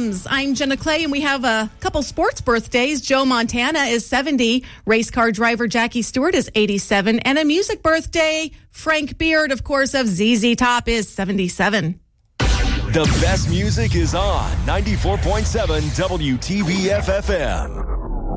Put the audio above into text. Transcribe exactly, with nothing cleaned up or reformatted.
Jams. I'm Jenna Clay, and we have a couple sports birthdays. Joe Montana is seventy. Race car driver Jackie Stewart is eighty-seven. And a music birthday, Frank Beard, of course, of Z Z Top is seventy-seven. The best music is on ninety-four point seven W T B F F M.